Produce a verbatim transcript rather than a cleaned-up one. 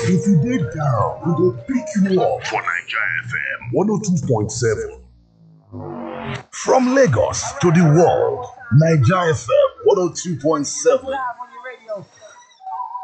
If you dey down, we go pick you up for Naija F M one oh two point seven. From Lagos to the world, Naija F M one oh two point seven.